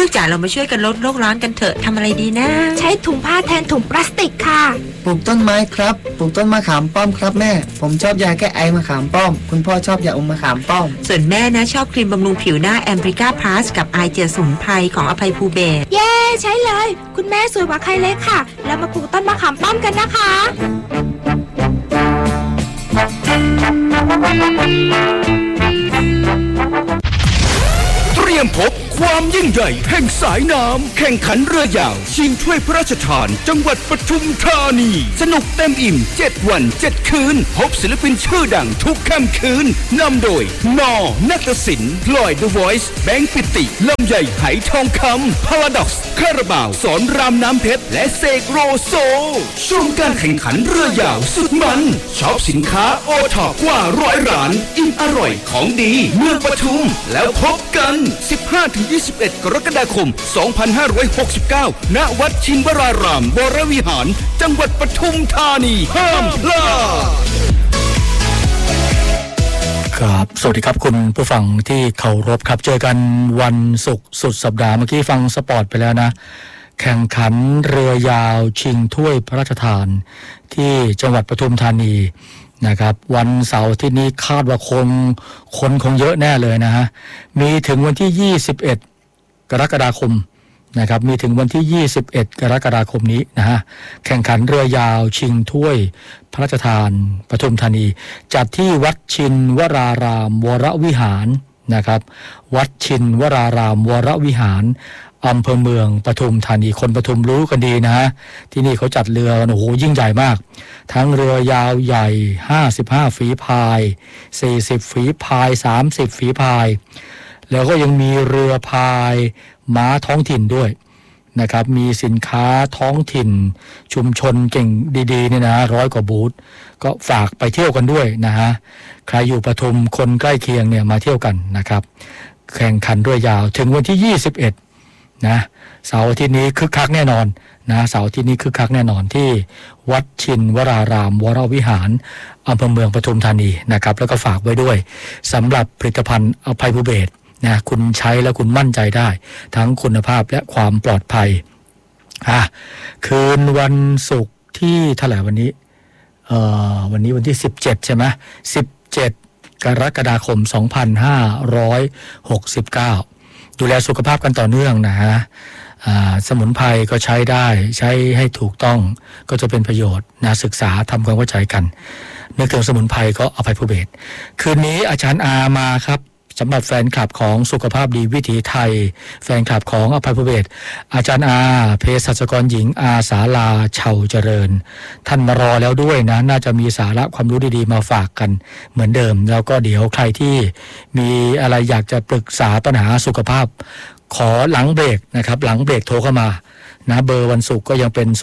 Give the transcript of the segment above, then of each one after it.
กจ๋าเรามาช่วยกันลดโลกร้อนกันเถอะทำอะไรดีนะใช้ถุงผ้าแทนถุงพลาสติกค่ะปลูกต้นไม้ครับปลูกต้นมะขามป้อมครับแม่ผมชอบยาแก้ไอมะขามป้อมคุณพ่อชอบยาอมมะขามป้อมส่วนแม่นะชอบครีมบำรุงผิวหน้าแอมบริก้าพลัสกับไอเจลสมุนไพรของอภัยภูเบศรเย้ใช้เลยคุณแม่สวยกว่าใครเลยค่ะแล้วมาปลูกต้นมะขามป้อมกันนะคะเตรียมพบความยิ่งใหญ่แห่งสายน้ำแข่งขันเรือยาวชิงถ้วยพระราชทานจังหวัดปทุมธานีสนุกเต็มอิ่ม7 วัน 7 คืนพบศิลปินชื่อดังทุกค่ำคืนนำโดยนอนัตศิลป์พลอย The Voice แบงค์ปิติลำใหญ่ไหทองคำ Paradox คาราบาวสอนรามน้ำเพชรและเสกโรโซชมการแข่งขันเรือยาวสุดมันช็อปสินค้าโอท็อปกว่า100 ร้านอิ่มอร่อยของดีเมืองปทุมแล้วพบกัน15-21 กรกฎาคม 2569 ณ วัดชินวรารามวรวิหารจังหวัดปทุมธานีห้ามพลาดครับสวัสดีครับคุณผู้ฟังที่เคารพครับเจอกันวันศุกร์สุดสัปดาห์เมื่อกี้ฟังสปอร์ตไปแล้วนะแข่งขันเรือยาวชิงถ้วยพระราชทานที่จังหวัดปทุมธานีนะครับวันเสาร์ที่นี้คาดว่าคนคงเยอะแน่เลยนะฮะมีถึงวันที่21กรกฎาคมนะครับมีถึงวันที่21กรกฎาคมนี้นะฮะแข่งขันเรือยาวชิงถ้วยพระราชทานปทุมธานีจัดที่วัดชินวรารามวรวิหารนะครับวัดชินวรารามวรวิหารอำเภอเมืองปทุมธานีคนปทุมรู้กันดีนะฮะที่นี่เขาจัดเรือโอ้โหยิ่งใหญ่มากทั้งเรือยาวใหญ่55ฝีพาย40ฝีพาย30ฝีพายแล้วก็ยังมีเรือพายม้าท้องถิ่นด้วยนะครับมีสินค้าท้องถิ่นชุมชนเก่งดีๆเนี่ยนะ100 กว่าบูธก็ฝากไปเที่ยวกันด้วยนะฮะใครอยู่ปทุมคนใกล้เคียงเนี่ยมาเที่ยวกันนะครับแข่งขันเรือยาวถึงวันที่21นะเสาร์อาทิตย์นี้คึกคักแน่นอนนะเสาร์อาทิตย์นี้คึกคักแน่นอนที่วัดชินวรารามวรวิหารอำเภอเมืองปทุมธานีนะครับแล้วก็ฝากไว้ด้วยสำหรับผลิตภัณฑ์อภัยภูเบศรนะคุณใช้แล้วคุณมั่นใจได้ทั้งคุณภาพและความปลอดภัยคืนวันศุกร์ที่เท่าไหร่วันนี้วันนี้วันที่17ใช่ไหม17กรกฎาคม2569ดูแลสุขภาพกันต่อเนื่องนะฮะสมุนไพรก็ใช้ได้ใช้ให้ถูกต้องก็จะเป็นประโยชน์นะศึกษาทำความเข้าใจกันนึกถึงสมุนไพรก็อภัยภูเบศรคืนนี้อาจารย์อามาครับสำหรับแฟนคลับของสุขภาพดีวิถีไทยแฟนคลับของอภัยภูเบศรอาจารย์อาเภสัชกรหญิงอาสาลาเฉาเจริญท่านมารอแล้วด้วยนะน่าจะมีสาระความรู้ดีๆมาฝากกันเหมือนเดิมแล้วก็เดี๋ยวใครที่มีอะไรอยากจะปรึกษาปัญหาสุขภาพขอหลังเบรกนะครับหลังเบรกโทรเข้ามานะเบอร์วันศุกร์ก็ยังเป็น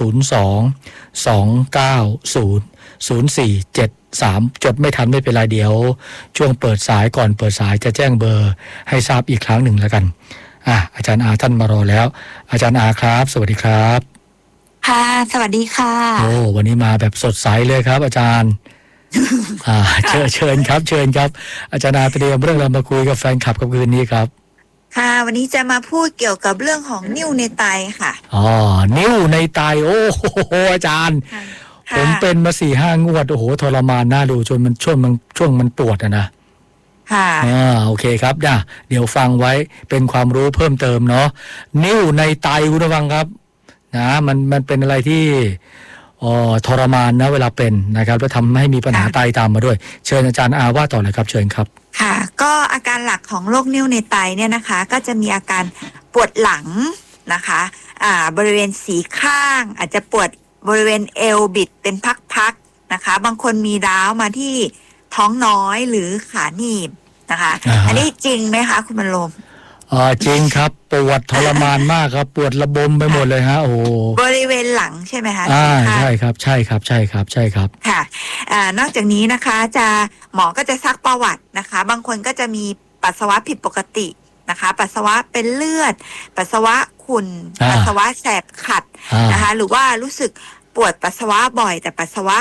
02-290-0473จดไม่ทันไม่เป็นไรเดี๋ยวช่วงเปิดสายก่อนเปิดสายจะแจ้งเบอร์ให้ทราบอีกครั้งหนึ่งแล้วกันอาจารย์อาท่านมารอแล้วอาจารย์อาครับสวัสดีครับค่ะสวัสดีค่ะโอ้วันนี้มาแบบสดใสเลยครับอาจารย์เชิญครับอาจารย์อาเตรียมเรื่องอะไรมาคุยกับแฟนคลับกับคืนนี้ครับค่ะวันนี้จะมาพูดเกี่ยวกับเรื่องของนิ่วในไตค่ะนิ่วในไตโอ้โหอาจารย์ผมเป็นมา 4-5 งวดโอ้โหทรมานน่าดูจนมันช่วงมันปวดนะค่ะโอเคครับเดี๋ยวฟังไว้เป็นความรู้เพิ่มเติมเนาะนิ่วในไตคุณผู้ฟังครับนะมันเป็นอะไรที่ทรมานนะเวลาเป็นนะครับแล้วทำให้มีปัญหาไตตามมาด้วยเชิญอาจารย์อาว่าต่อเลยครับเชิญครับค่ะก็อาการหลักของโรคนิ่วในไตเนี่ยนะคะก็จะมีอาการปวดหลังนะคะบริเวณสีข้างอาจจะปวดบริเวณเอวบิดเป็นพักๆนะคะบางคนมีร้าวมาที่ท้องน้อยหรือขาหนีบนะคะอันนี้จริงไหมคะคุณบรรลมจริงครับปวดทรมานมากครับปวดระบมไปหมดเลยฮะโอ้บริเวณหลังใช่ไหมคะใช่ครับค่ะนอกจากนี้นะคะหมอก็จะซักประวัตินะคะบางคนก็จะมีปัสสาวะผิดปกตินะคะปัสสาวะเป็นเลือดปัสสาวะขุ่นปัสสาวะแสบขัดนะคะหรือว่ารู้สึกปวดปัสสาวะบ่อยแต่ปัสสาวะ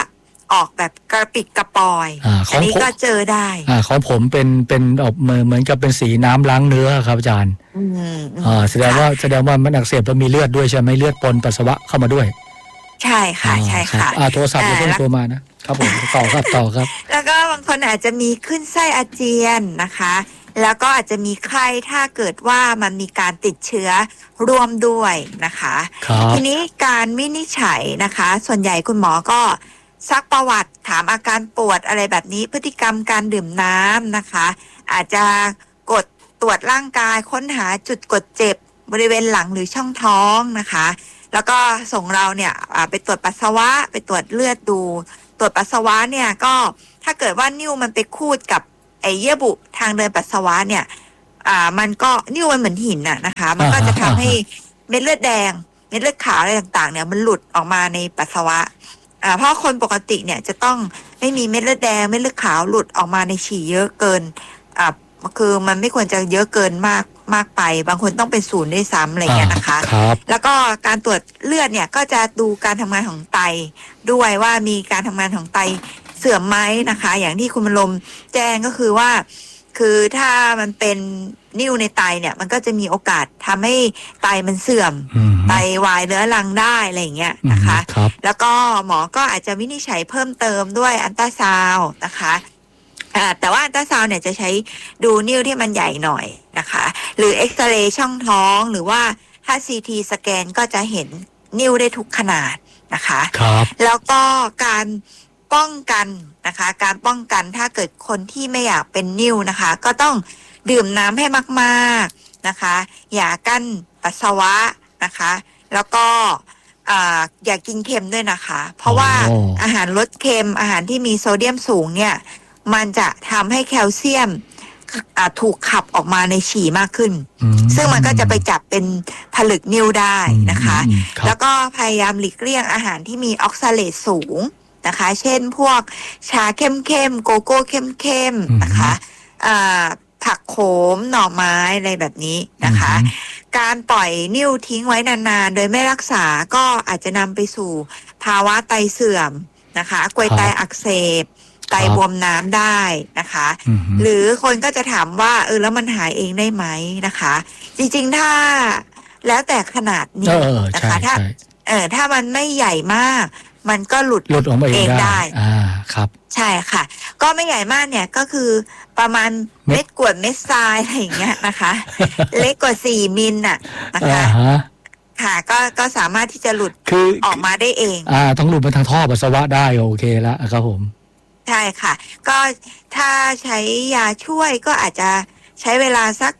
ออกแบบกระปิดกระปอยอันนี้ก็เจอได้ของผมเป็นออกเหมือนกับเป็นสีน้ำล้างเนื้อครับอาจารย์แสดงว่ามันอักเสบแล้วมีเลือดด้วยใช่ไหมเลือดปนปัสสาวะเข้ามาด้วยใช่ค่ะใช่ค่ะโทรศัพท์เพิ่งโทรมานะครับผมต่อครับแล้วก็บางคนอาจจะมีขึ้นไส้อาเจียนนะคะแล้วก็อาจจะมีไข้ถ้าเกิดว่ามันมีการติดเชื้อร่วมด้วยนะคะทีนี้การวินิจฉัยนะคะส่วนใหญ่คุณหมอก็ซักประวัติถามอาการปวดอะไรแบบนี้พฤติกรรมการดื่มน้ำนะคะอาจจะกดตรวจร่างกายค้นหาจุดกดเจ็บบริเวณหลังหรือช่องท้องนะคะแล้วก็ส่งเราเนี่ยไปตรวจปัสสาวะไปตรวจเลือดดูตรวจปัสสาวะเนี่ยก็ถ้าเกิดว่านิ้วมันไปคูดกับไอ้เยื่อบุทางเดินปัสสาวะเนี่ยมันก็นิ้วมันเหมือนหินนะคะมันก็จะทำให้เม็ดเลือดแดงเม็ดเลือดขาวอะไรต่างๆเนี่ยมันหลุดออกมาในปัสสาวะเพราะคนปกติเนี่ยจะต้องไม่มีเม็ดเลือดแดงเม็ดเลือดขาวหลุดออกมาในฉี่เยอะเกินคือมันไม่ควรจะเยอะเกินมากไปบางคนต้องเป็น0ด้วยซ้ำอะไรเงี้ยนะคะแล้วก็การตรวจเลือดเนี่ยก็จะดูการทำงานของไตด้วยว่ามีการทำงานของไตเสื่อมไหมนะคะอย่างที่คุณบรรลมแจ้งก็คือว่าคือถ้ามันเป็นนิ่วในไตเนี่ยมันก็จะมีโอกาสทำให้ไตมันเสื่อมไตวายเรื้อรังได้อะไรอย่างเงี้ยนะคะแล้วก็หมอก็อาจจะวินิจฉัยเพิ่มเติมด้วยอัลตราซาวด์นะคะแต่ว่าอัลตราซาวด์เนี่ยจะใช้ดูนิ่วที่มันใหญ่หน่อยนะคะหรือเอ็กซเรย์ช่องท้องหรือว่าถ้า CT สแกนก็จะเห็นนิ่วได้ทุกขนาดนะคะแล้วก็การป้องกันนะคะการป้องกันถ้าเกิดคนที่ไม่อยากเป็นนิ่วนะคะก็ต้องดื่มน้ำให้มากๆนะคะอย่ากั้นปัสสาวะนะคะแล้วก็อย่ากินเค็มด้วยนะคะเพราะว่าอาหารลดเค็มอาหารที่มีโซเดียมสูงเนี่ยมันจะทำให้แคลเซียมถูกขับออกมาในฉี่มากขึ้นซึ่งมันก็จะไปจับเป็นผลึกนิ่วได้นะคะแล้วก็พยายามหลีกเลี่ยงอาหารที่มีออกซาเลตสูงนะคะเช่นพวกชาเข้มๆโกโก้เข้มๆนะคะผักโขมหน่อไม้อะไรแบบนี้นะคะการปล่อยนิ่วทิ้งไว้นานๆโดยไม่รักษาก็อาจจะนำไปสู่ภาวะไตเสื่อมนะคะกรวยไตอักเสบไตบวมน้ำได้นะคะหรือคนก็จะถามว่าแล้วมันหายengได้ไหมนะคะจริงๆถ้าแล้วแต่ขนาดนี้นะคะถ้ามันไม่ใหญ่มากมันก็หลุดออกมาเองได้ครับใช่ค่ะก็ไม่ใหญ่มากเนี่ยก็คือประมาณเม็ดกรวดเม็ดทรายอะไรอย่างเงี้ยนะคะเล็กกว่า4 มิลนะคะค่ะก็สามารถที่จะหลุดออกมาได้เองต้องหลุดมาทางท่อปัสสาวะได้โอเคแล้วครับผมใช่ค่ะก็ถ้าใช้ยาช่วยก็อาจจะใช้เวลาสัก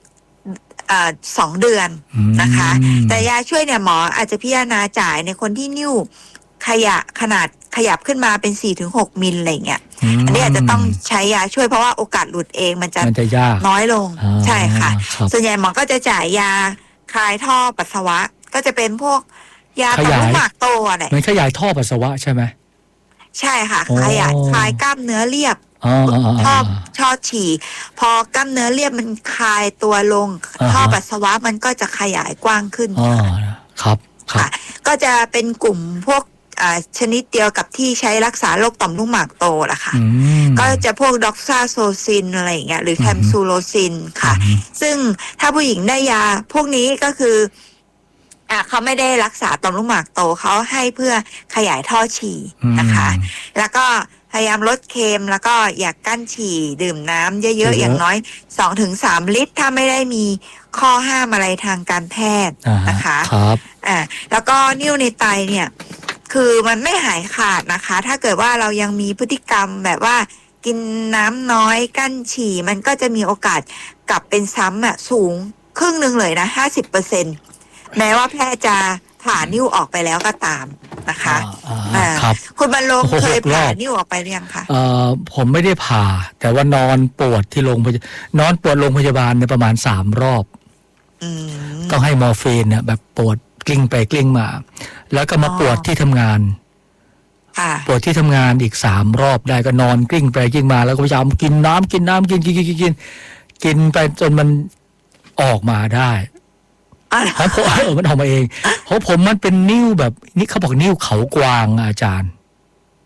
2 เดือนนะคะแต่ยาช่วยเนี่ยหมออาจจะพิจารณาจ่ายในคนที่นิ้วขนาดขยับขึ้นมาเป็น 4-6 มิลอะไรเงี้ยอันนี้อาจจะต้องใช้ยาช่วยเพราะว่าโอกาสหลุดเองมันจะน้อยลงใช่ค่ะส่วนใหญ่หมอก็จะจ่ายยาคลายท่อปัสสาวะก็จะเป็นพวกยาต่อมลูกหมากโตอะไรมันขยายท่อปัสสาวะใช่ไหมใช่ค่ะคลายกล้ามเนื้อเรียบท่อฉี่พอกล้ามเนื้อเรียบมันคลายตัวลงท่อปัสสาวะมันก็จะขยายกว้างขึ้นครับค่ะก็จะเป็นกลุ่มพวกชนิดเดียวกับที่ใช้รักษาโรคต่อมลูกหมากโตล่ะค่ะก็จะพวกด็อกซาโซซินอะไรอย่างเงี้ยหรือแทมซูโลซินค่ะซึ่งถ้าผู้หญิงได้ยาพวกนี้ก็คือเขาไม่ได้รักษาต่อมลูกหมากโตเขาให้เพื่อขยายท่อฉี่นะคะแล้วก็พยายามลดเค็มแล้วก็อย่ากั้นฉี่ดื่มน้ำเยอะๆอย่างน้อย 2-3 ลิตรถ้าไม่ได้มีข้อห้ามอะไรทางการแพทย์นะคะแล้วก็นิ่วในไตเนี่ยคือมันไม่หายขาดนะคะถ้าเกิดว่าเรายังมีพฤติกรรมแบบว่ากินน้ำน้อยกั้นฉี่มันก็จะมีโอกาสกลับเป็นซ้ำสูงครึ่งนึงเลยนะ 50%แม้ว่าแพทย์จะผ่านิ่วออกไปแล้วก็ตามนะคะคุณบรรลงเคยผ่านิ่วออกไปหรือยังคะผมไม่ได้ผ่าแต่ว่านอนปวดที่โรงพยาบาลนอนปวดโรงพยาบาลเนี่ยประมาณ3 รอบต้องให้มอร์ฟีนเนี่ยแบบปวดกลิ้งไปกลิ้งมาแล้วก็มาปวดที่ทำงานปวดที่ทำงานอีก3 รอบได้ก็นอนกลิ้งไปกลิ้งมาแล้วก็พยายามกินน้ำกินไปจนมันออกมาได้ของผมมันออกมาเองของผมมันเป็นนิ้วแบบนี่เขาบอกนิ้วเขากวางอาจารย์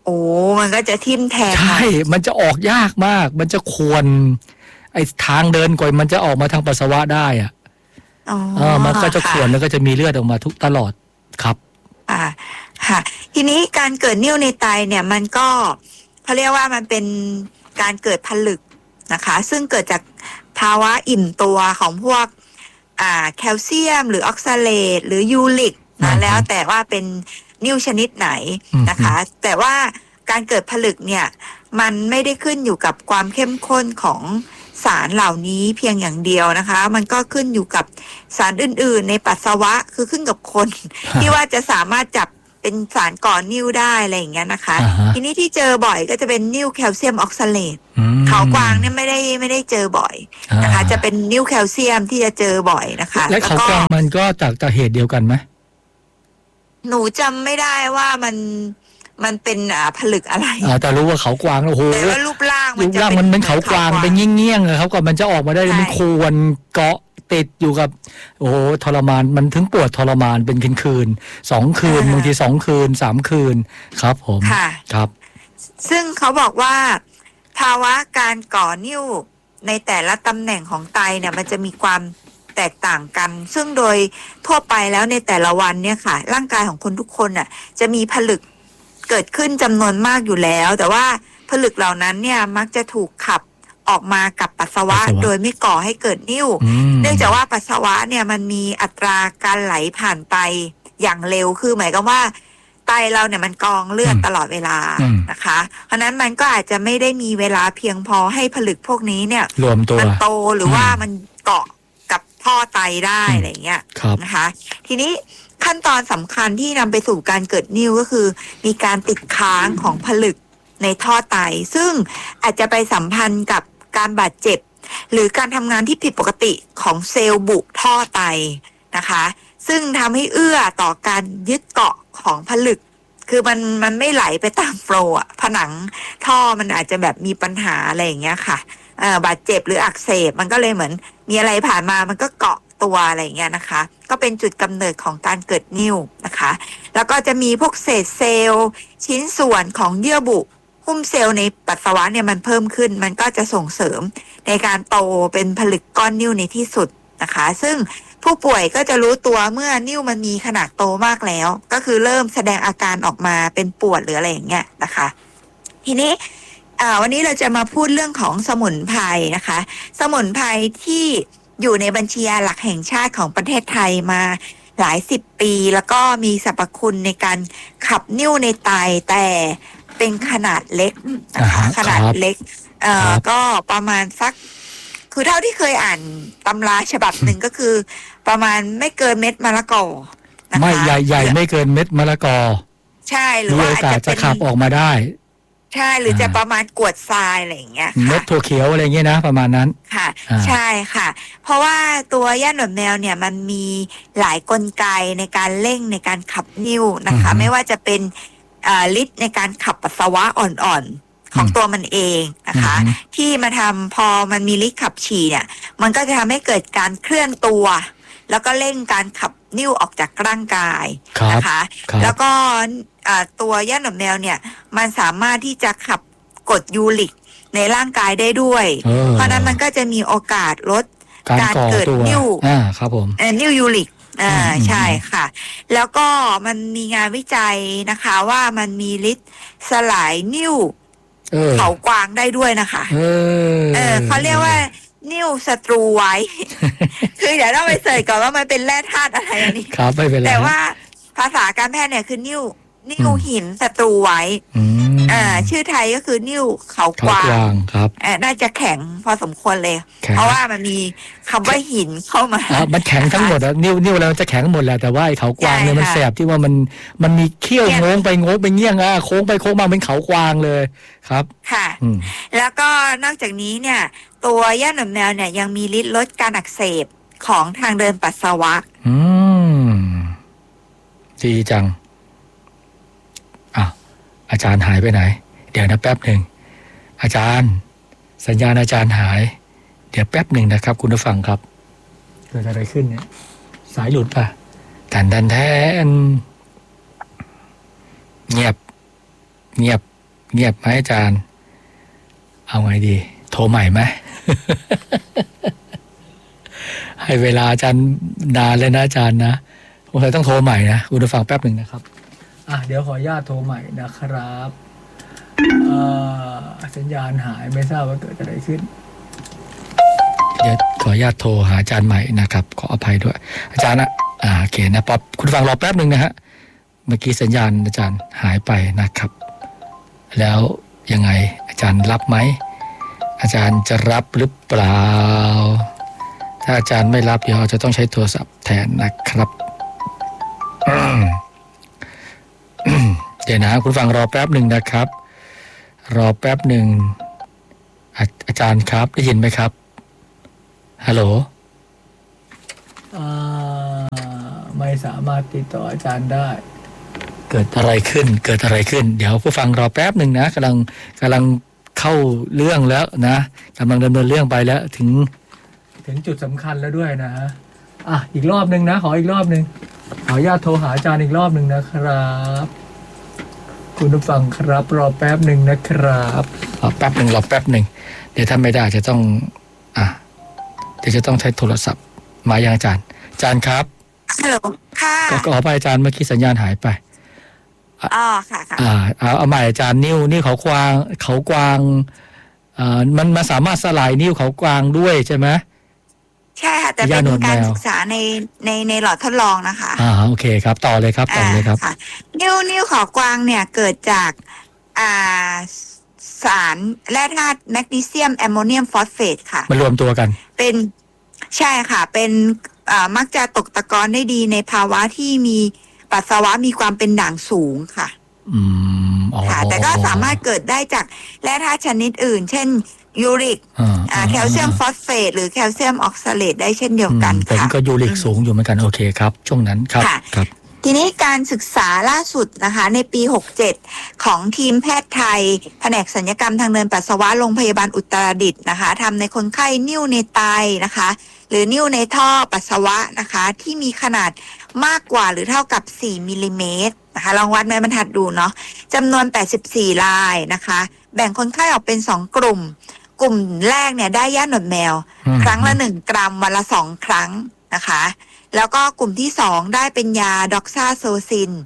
โอ้มันก็จะทิ่มแทงใช่มันจะออกยากมากมันจะควรไอ้ทางเดินก่อนมันจะออกมาทางปัสสาวะได้อ่ะมันก็จะขวนแล้วก็จะมีเลือดออกมาทุกตลอดครับค่ะทีนี้การเกิดนิ่วในไตเนี่ยมันก็เขาเรียกว่ามันเป็นการเกิดผลึกนะคะซึ่งเกิดจากภาวะอิ่มตัวของพวกแคลเซียมหรือออกซาเลตหรือยูริกนะแล้วแต่ว่าเป็นนิ่วชนิดไหนนะคะแต่ว่าการเกิดผลึกเนี่ยมันไม่ได้ขึ้นอยู่กับความเข้มข้นของสารเหล่านี้เพียงอย่างเดียวนะคะมันก็ขึ้นอยู่กับสารอื่นๆในปัสสาวะคือขึ้นกับคน ที่ว่าจะสามารถจับเป็นสารก่อนิ่วได้อะไรอย่างเงี้ยนะคะทีนี้ที่เจอบ่อยก็จะเป็นนิ่วแคลเซียมออกซาเลตเขากวางเนี่ยไม่ได้เจอบ่อยนะคะจะเป็นนิ่วแคลเซียมที่จะเจอบ่อยนะคะและเขากวางมันก็จากเหตุเดียวกันไหมหนูจำไม่ได้ว่ามันเป็นผลึกอะไรแต่รู้ว่าเขากวางโอ้โหแต่ว่ารูปร่างมันเป็นเขากวางเป็นเงี้ยงๆครับก่อนมันจะออกมาได้มันควรเกาะติดอยู่กับโอ้โหทรมานมันถึงปวดทรมานเป็นคืน2 คืนบางที2 คืน3 คืนครับผมครับซึ่งเขาบอกว่าภาวะการก่อนิ่วในแต่ละตำแหน่งของไตเนี่ยมันจะมีความแตกต่างกันซึ่งโดยทั่วไปแล้วในแต่ละวันเนี่ยค่ะร่างกายของคนทุกคนน่ะจะมีผลึกเกิดขึ้นจำนวนมากอยู่แล้วแต่ว่าผลึกเหล่านั้นเนี่ยมักจะถูกขับออกมากับปัสสาวะโดยไม่ก่อให้เกิดนิ่วเนื่องจากว่าปัสสาวะเนี่ยมันมีอัตราการไหลผ่านไตอย่างเร็วคือหมายความว่าไตเราเนี่ยมันกองเลือดตลอดเวลานะคะเพราะนั้นมันก็อาจจะไม่ได้มีเวลาเพียงพอให้ผลึกพวกนี้เนี่ยรวมตัวมันโตหรือว่ามันเกาะกับท่อไตได้อะไรเงี้ยนะคะทีนี้ขั้นตอนสำคัญที่นำไปสู่การเกิดนิ่วก็คือมีการติดค้างของผลึกในท่อไตซึ่งอาจจะไปสัมพันธ์กับการบาดเจ็บหรือการทำงานที่ผิดปกติของเซลล์บุท่อไตนะคะซึ่งทำให้เอื้อต่อการยึดเกาะของผลึกคือมันไม่ไหลไปตามโฟลว์ผนังท่อมันอาจจะแบบมีปัญหาอะไรอย่างเงี้ยค่ะบาดเจ็บหรืออักเสบมันก็เลยเหมือนมีอะไรผ่านมามันก็เกาะตัวอะไรอย่างเงี้ยนะคะก็เป็นจุดกำเนิดของการเกิดนิ่วนะคะแล้วก็จะมีพวกเศษเซลล์ชิ้นส่วนของเยื่อบุหุ้มเซลล์ในปัสสาวะเนี่ยมันเพิ่มขึ้นมันก็จะส่งเสริมในการโตเป็นผลึกก้อนนิ่วในที่สุดนะคะซึ่งผู้ป่วยก็จะรู้ตัวเมื่อนิ่วมันมีขนาดโตมากแล้วก็คือเริ่มแสดงอาการออกมาเป็นปวดหรืออะไรอย่างเงี้ยนะคะทีนี้วันนี้เราจะมาพูดเรื่องของสมุนไพรนะคะสมุนไพรที่อยู่ในบัญชียาหลักแห่งชาติของประเทศไทยมาหลาย10 ปีแล้วก็มีสรรพคุณในการขับนิ่วในไตแต่เป็นขนาดเล็กนะคะขนาดเล็กก็ประมาณสักคือเท่าที่เคยอ่านตำราฉบับหนึ่งก็คือประมาณไม่เกินเม็ดมะละกอนะคะไม่ใหญ่ไม่เกินเม็ดมะละกอใช่หรือว่าอาจจะขับออกมาได้ใช่หรือจะประมาณกวดทรายอะไรอย่างเงี้ยค่ะเม็ดถั่วเขียวอะไรเงี้ยนะประมาณนั้นค่ะใช่ค่ะเพราะว่าตัวย่าหนวดแมวเนี่ยมันมีหลายกลไกในการเร่งในการขับนิ่วนะคะไม่ว่าจะเป็นฤทธิ์ในการขับปัสสาวะอ่อนๆของตัวมันเองนะคะที่มาทำพอมันมีฤทธิ์ขับฉี่เนี่ยมันก็จะทำให้เกิดการเคลื่อนตัวแล้วก็เร่งการขับนิ่วออกจากร่างกายนะคะแล้วก็ตัวย่าหนวดแมวเนี่ยมันสามารถที่จะขับกรดยูริกในร่างกายได้ด้วยเพราะนั้นมันก็จะมีโอกาสลดการเกิดนิ่วครับผมนิ่วยูริกใช่ค่ะแล้วก็มันมีงานวิจัยนะคะว่ามันมีฤทธิ์สลายนิ่วเขากวางได้ด้วยนะคะเขาเรียกว่านิ่วศัตรูไว้ คือเดี๋ยวเราไปเสิร์ชก่อนว่ามันเป็นแร่ธาตุอะไรอันนี้ครับไม่เป็นไรแต่ว่าภาษาการแพทย์เนี่ยคือนิ่วหินศัตรูไว้ชื่อไทยก็คือนิ่วเขากวางครับน่าจะแข็งพอสมควรเลยเพราะว่ามันมีคำว่าหินเข้ามามันแข็งทั้งหมดอะนิ่วเราจะแข็งหมดแหละแต่ว่าเขากวางเนี่ยมันแสบที่ว่ามันมีเขี้ยวโง้งไปเงี้ยงโค้งไปโค้งมาเป็นเขากวางเลยครับค่ะแล้วก็นอกจากนี้เนี่ยตัวย่าหนวดแมวเนี่ยยังมีฤทธิ์ลดการอักเสบของทางเดินปัสสาวะดีจังอาจารย์หายไปไหนเดี๋ยวนะแป๊บหนึ่งอาจารย์สัญญาณอาจารย์หายเดี๋ยวแป๊บหนึ่งนะครับคุณผู้ฟังครับเกิดอะไรขึ้นเนี่ยสายหลุดป่ะแทนเงียบเงียบไหมอาจารย์เอาไงดีโทรใหม่ไหม ให้เวลาอาจารย์นานเลยนะอาจารย์นะผมเลยต้องโทรใหม่นะคุณผู้ฟังแป๊บหนึ่งนะครับเดี๋ยวขออนุญาตโทรใหม่นะครับสัญญาณหายไม่ทราบว่าเกิดอะไรขึ้นเดี๋ยวขออนุญาตโทรหาอาจารย์ใหม่นะครับขออภัยด้วยอาจารย์นะโอเคนะป๊อปคุณฟังรอแป๊บหนึ่งนะฮะเมื่อกี้สัญญาณอาจารย์หายไปนะครับแล้วยังไงอาจารย์รับไหมอาจารย์จะรับหรือเปล่าถ้าอาจารย์ไม่รับเดี๋ยวจะต้องใช้โทรศัพท์แทนนะครับ เดี๋ยวนะคุณฟังรอแป๊บหนึ่งนะครับรอแป๊บหนึ่งอาจารย์ครับได้ยินไหมครับฮัลโหลไม่สามารถติดต่ออาจารย์ได้เกิดอะไรขึ้นเดี๋ยวผู้ฟังรอแป๊บหนึ่งนะกำลังเข้าเรื่องแล้วนะกำลังดำเนินเรื่องไปแล้วถึงจุดสำคัญแล้วด้วยนะอีกรอบหนึ่งนะขออีกรอบหนึ่งขออนุญาตโทรหาอาจารย์อีกรอบหนึ่งนะครับคุณผู้ฟังครับรอแป๊บหนึ่งนะครับรอแป๊บหนึ่งเดี๋ยวถ้าไม่ได้จะต้องเดี๋ยวจะต้องใช้โทรศัพท์มายังอาจารย์ครับฮัลโหลค่ะก็ขอไปอาจารย์เมื่อกี้สัญญาณหายไปค่ะเอาใหม่อาจารย์นิ้วเขากวางมันสามารถสลายนิ้วเขากวางด้วยใช่ไหมใช่ค่ะแต่เป็นการศึกษาในหลอดทดลองนะคะโอเคครับต่อเลยครับนิ้วขอกวางเนี่ยเกิดจากสารแร่ธาตุแมกนีเซียมแอมโมเนียมฟอสเฟตค่ะมารวมตัวกันเป็นใช่ค่ะเป็นมักจะตกตะกอนได้ดีในภาวะที่มีปัสสาวะมีความเป็นด่างสูงค่ะค่ะแต่ก็สามารถเกิดได้จากแร่ธาตุชนิดอื่นเช่นยูริกแคลเซียมฟอสเฟตหรือแคลเซียมออกซาเลตได้เช่นเดียวกันค่ะผมก็ยูริกสูงอยู่เหมือนกันโอเคครับช่วงนั้นครับทีนี้การศึกษาล่าสุดนะคะในปี67ของทีมแพทย์ไทยแผนกศัลยกรรมทางเดินปัสสาวะโรงพยาบาลอุตรดิตถ์นะคะทำในคนไข้นิ่วในไตนะคะหรือนิ่วในท่อปัสสาวะนะคะที่มีขนาดมากกว่าหรือเท่ากับ4มิลลิเมตรนะคะลองวัดไม้บรรทัดดูเนาะจำนวน84รายนะคะแบ่งคนไข้ออกเป็น2กลุ่มแรกเนี่ยได้ย่าหนวดแมวครั้งละ1กรัมวันละ2ครั้งนะคะแล้วก็กลุ่มที่2ได้เป็นยาด็อกซาโซซิน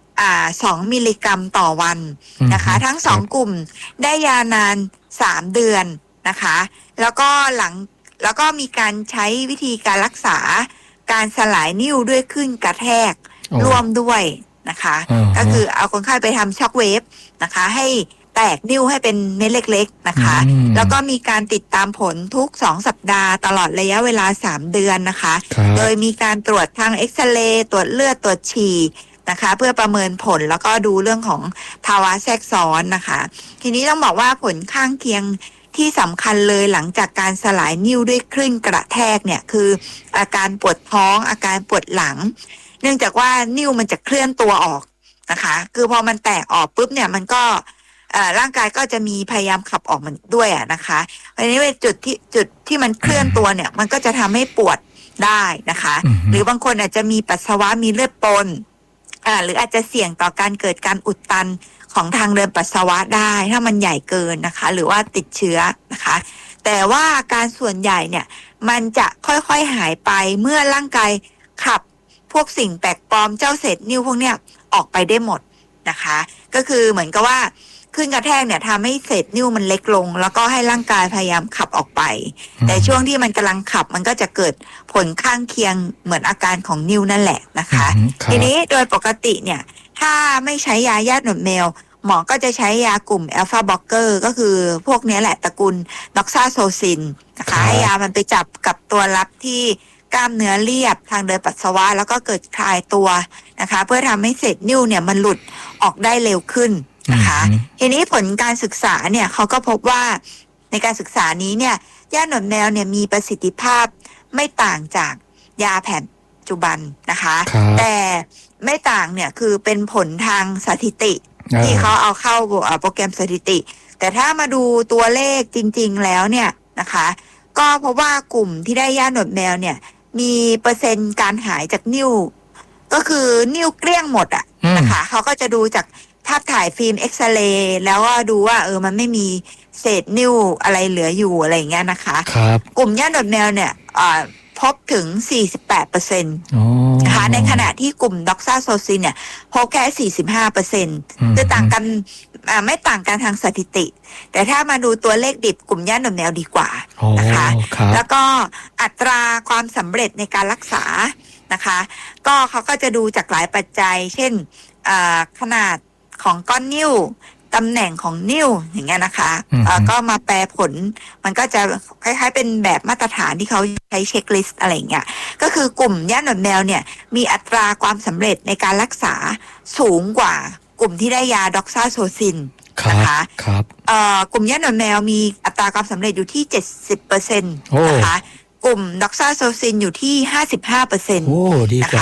2มิลลิกรัมต่อวันนะคะทั้ง2กลุ่มได้ยานาน3เดือนนะคะแล้วก็มีการใช้วิธีการรักษาการสลายนิ่วด้วยคลื่นกระแทกร่วมด้วยนะคะก็คือเอาคนไข้ไปทำช็อคเวฟนะคะให้แตกนิ่วให้เป็นเม็ดเล็กๆนะคะแล้วก็มีการติดตามผลทุก2สัปดาห์ตลอดระยะเวลา3เดือนนะคะโดยมีการตรวจทางเอ็กซเรย์ตรวจเลือดตรวจฉี่นะคะเพื่อประเมินผลแล้วก็ดูเรื่องของภาวะแทรกซ้อนนะคะทีนี้ต้องบอกว่าผลข้างเคียงที่สำคัญเลยหลังจากการสลายนิ่วด้วยคลื่นกระแทกเนี่ยคืออาการปวดท้องอาการปวดหลังเนื่องจากว่านิ่วมันจะเคลื่อนตัวออกนะคะคือพอมันแตกออกปุ๊บเนี่ยมันก็ร่างกายก็จะมีพยายามขับออกมันด้วยนะคะเพราะฉะนั้นจุดที่มันเคลื่อนตัวเนี่ยมันก็จะทำให้ปวดได้นะคะหรือบางคนอาจจะมีปัสสาวะมีเลือดปนหรืออาจจะเสี่ยงต่อการเกิดการอุดตันของทางเดินปัสสาวะได้ถ้ามันใหญ่เกินนะคะหรือว่าติดเชื้อนะคะแต่ว่าอาการส่วนใหญ่เนี่ยมันจะค่อยๆหายไปเมื่อร่างกายขับพวกสิ่งแปลกปลอมเจ้าเศษนิ่วพวกเนี้ยออกไปได้หมดนะคะก็คือเหมือนกับว่าขึ้นกระแทกเนี่ยทำให้เศษนิ่วมันเล็กลงแล้วก็ให้ร่างกายพยายามขับออกไปแต่ช่วงที่มันกำลังขับมันก็จะเกิดผลข้างเคียงเหมือนอาการของนิ่วนั่นแหละนะคะทีนี้โดยปกติเนี่ยถ้าไม่ใช้ยาย่าหนวดแมวหมอก็จะใช้ยากลุ่มอัลฟาบล็อกเกอร์ก็คือพวกนี้แหละตระกูลด็อกซาโซซินนะคะให้ยามันไปจับกับตัวรับที่กล้ามเนื้อเรียบทางเดินปัสสาวะแล้วก็เกิดคลายตัวนะคะเพื่อทำให้เศษนิ่วเนี่ยมันหลุดออกได้เร็วขึ้นนะคะทีนี้ผลการศึกษาเนี่ยเขาก็พบว่าในการศึกษานี้เนี่ยย่าหนวดแมวเนี่ยมีประสิทธิภาพไม่ต่างจากยาแผนปัจจุบันนะคะแต่ไม่ต่างเนี่ยคือเป็นผลทางสถิติที่เขาเอาเข้าโปรแกรมสถิติแต่ถ้ามาดูตัวเลขจริงๆแล้วเนี่ยนะคะก็เพราะว่ากลุ่มที่ได้ย่าหนวดแมวเนี่ยมีเปอร์เซ็นต์การหายจากนิ่วก็คือนิ่วเกลี้ยงหมดอ่ะนะคะเขาก็จะดูจากแผภาพถ่ายฟิล์มเอ็กซเรย์แล้วก็ดูว่ามันไม่มีเศษนิ่วอะไรเหลืออยู่อะไรอย่างเงี้ยนะคะครับกลุ่มหญ้าหนวดแมวเนี่ยพบถึง 48%นะคะในขณะที่กลุ่มด็อกซาโซซินเนี่ยพบแค่ 45%จะต่างกันไม่ต่างกันทางสถิติ แต่ถ้ามาดูตัวเลขดิบกลุ่มหญ้าหนวดแมวดีกว่านะคะแล้วก็อัตราความสำเร็จในการรักษานะคะก็เขาก็จะดูจากหลายปัจจัยเช่นขนาดของก้อนนิ้วตำแหน่งของนิ้วอย่างเงี้ยนะคะก็มาแปลผลมันก็จะคล้ายๆเป็นแบบมาตรฐานที่เขาใช้เช็คลิสต์อะไรเงี้ยก็คือกลุ่มหญ้าหนวดแมวเนี่ยมีอัตราความสำเร็จในการรักษาสูงกว่ากลุ่มที่ได้ยาด็อกซาโซซินนะคะกลุ่มหญ้าหนวดแมวมีอัตราความสำเร็จอยู่ที่ 70% นะคะกลุ่มด็อกซาโซซินอยู่ที่ 55% โอ้ดีกว่า